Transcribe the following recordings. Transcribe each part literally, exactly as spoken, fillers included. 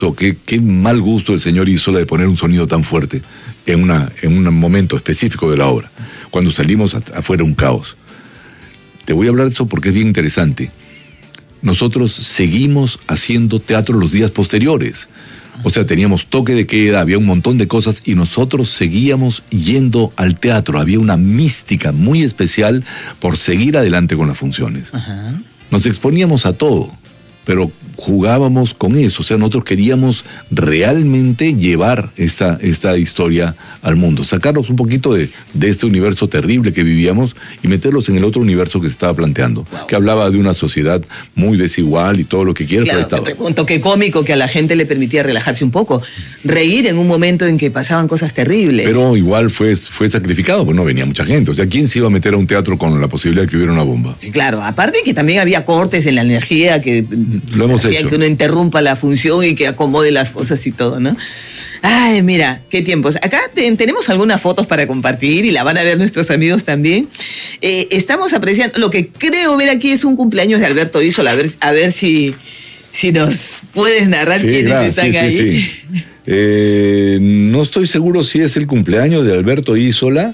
qué, qué mal gusto el señor Isola de poner un sonido tan fuerte en, una, en un momento específico de la obra. Cuando salimos afuera un caos. Te voy a hablar de eso porque es bien interesante. Nosotros seguimos haciendo teatro los días posteriores. O sea, teníamos toque de queda, había un montón de cosas y nosotros seguíamos yendo al teatro. Había una mística muy especial por seguir adelante con las funciones. Ajá. Nos exponíamos a todo, pero jugábamos con eso. O sea, nosotros queríamos realmente llevar esta, esta historia al mundo, sacarlos un poquito de, de este universo terrible que vivíamos y meterlos en el otro universo que se estaba planteando, wow. que hablaba de una sociedad muy desigual y todo lo que quieras. Claro, pero estaba... un toque cómico que a la gente le permitía relajarse un poco, reír en un momento en que pasaban cosas terribles. Pero igual fue, fue sacrificado, pues no venía mucha gente. O sea, ¿quién se iba a meter a un teatro con la posibilidad de que hubiera una bomba? Sí, claro, aparte que también había cortes en la energía que lo hemos hacían hecho. Que uno interrumpa la función y que acomode las cosas y todo, ¿no? Ay, mira, qué tiempos. Acá te, tenemos algunas fotos para compartir y la van a ver nuestros amigos también. Eh, estamos apreciando, lo que creo ver aquí es un cumpleaños de Alberto Isola, a ver, a ver si, si nos puedes narrar sí, quiénes claro, están sí, ahí. Sí, sí. Eh, no estoy seguro si es el cumpleaños de Alberto Isola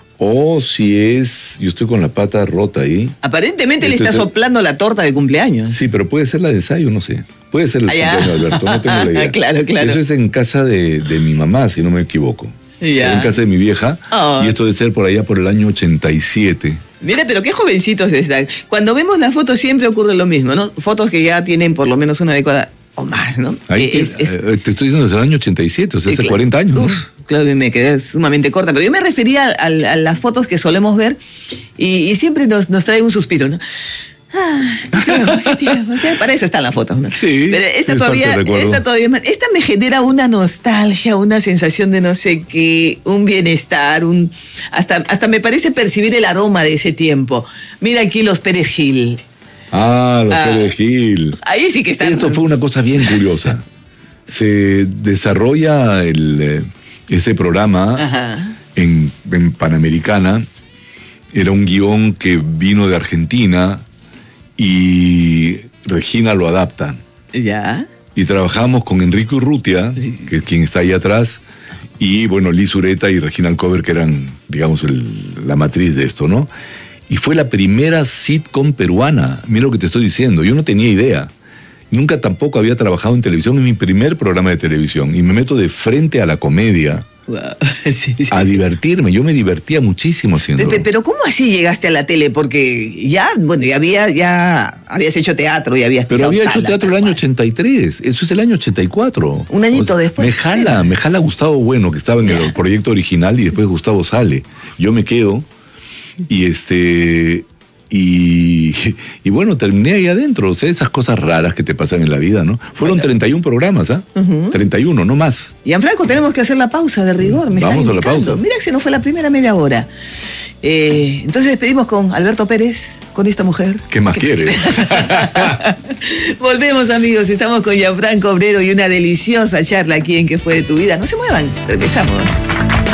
o si es... Yo estoy con la pata rota ahí. Aparentemente este le está es... soplando la torta de cumpleaños. Sí, pero puede ser la de ensayo, no sé. Puede ser el cumpleaños de Alberto, no tengo la idea. Claro, claro. Eso es en casa de, de mi mamá, si no me equivoco. Ya. En casa de mi vieja. Oh. Y esto debe ser por allá por el año ochenta y siete. Mira, pero qué jovencitos están. Cuando vemos las fotos siempre ocurre lo mismo, ¿no? Fotos que ya tienen por lo menos una década o más, ¿no? Ahí te, es, es... te estoy diciendo desde el año ochenta y siete, o sea, hace claro. cuarenta años. Uf, ¿no? Claro, y me quedé sumamente corta, pero yo me refería a, a, a las fotos que solemos ver y, y siempre nos, nos trae un suspiro, ¿no? Ah, qué tiempo, qué tiempo, qué, para eso están las fotos, ¿no? Sí. Pero esta todavía, esta todavía más. Esta me genera una nostalgia, una sensación de no sé qué, un bienestar, un hasta, hasta me parece percibir el aroma de ese tiempo. Mira aquí los Pérez Gil. Ah, los ah, Pérez Gil. Ahí sí que están. Esto fue una cosa bien curiosa. Se desarrolla el, este programa en, en Panamericana. Era un guión que vino de Argentina y Regina lo adapta. Ya. Y trabajamos con Enrique Urrutia, que es quien está ahí atrás, y bueno, Liz Ureta y Regina Alcover, que eran, digamos, el, la matriz de esto, ¿no? Y fue la primera sitcom peruana. Mira lo que te estoy diciendo, yo no tenía idea. Nunca tampoco había trabajado en televisión, en mi primer programa de televisión, y me meto de frente a la comedia. Wow. Sí, sí. A divertirme, yo me divertía muchísimo haciendo. Pepe, pero ¿cómo así llegaste a la tele? Porque ya, bueno, ya había, ya habías hecho teatro y habías Pero había hecho teatro el año ochenta y tres, eso es el año ochenta y cuatro. Un añito o sea, después. Me jala, pero... me jala Gustavo Bueno, que estaba en ya. el proyecto original y después Gustavo sale. Yo me quedo y este... Y, y bueno, terminé ahí adentro, o sea, esas cosas raras que te pasan en la vida, ¿no? Fueron bueno. treinta y un programas, ¿ah? ¿eh? Uh-huh. treinta y uno, no más. Gianfranco, tenemos que hacer la pausa de rigor, me Vamos está a la pausa. Mira que se nos fue la primera media hora. Eh, entonces despedimos con Alberto Pérez, con esta mujer. ¿Qué más ¿Qué quieres? Volvemos, amigos, estamos con Gianfranco Obrero y una deliciosa charla aquí en ¿Qué fue de tu vida? No se muevan, regresamos.